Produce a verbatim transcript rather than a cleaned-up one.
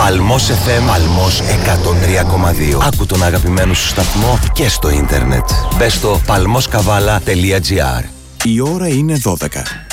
Παλμός εφ εμ, Παλμός εκατόν τρία κόμμα δύο. Άκου τον αγαπημένο σου σταθμό και στο ίντερνετ. Μπες στο παλμός καβάλα τελεία τζι άρ. Η ώρα είναι δώδεκα.